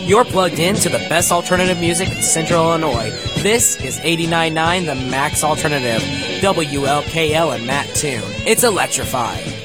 You're plugged in to the best alternative music in Central Illinois. This is 89.9 The Max Alternative, WLKL and Mattoon. It's electrifying.